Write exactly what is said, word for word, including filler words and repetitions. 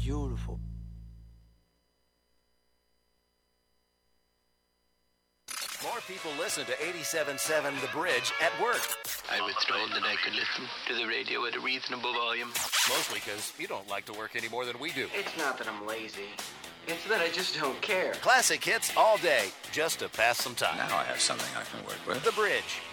beautiful. More people listen to eighty-seven point seven The Bridge at work. I was told that I could listen to the radio at a reasonable volume. Mostly because you don't like to work any more than we do. It's not that I'm lazy. It's that I just don't care. Classic hits all day, just to pass some time. Now I have something I can work with. The Bridge,